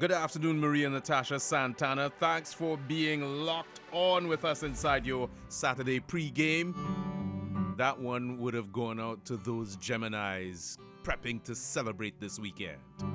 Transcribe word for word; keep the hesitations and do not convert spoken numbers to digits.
Good afternoon, Maria Natasha Santana. Thanks for being locked on with us inside your Saturday pregame. That one would have gone out to those Geminis prepping to celebrate this weekend.